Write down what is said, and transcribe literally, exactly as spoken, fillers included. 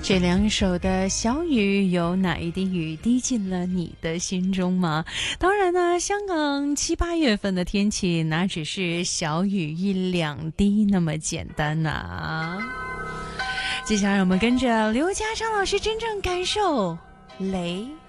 这两首的小雨，有哪一滴雨滴进了你的心中吗？当然呢，香港七八月份的天气哪只是小雨一两滴那么简单啊。接下来我们跟着刘家昌老师真正感受雷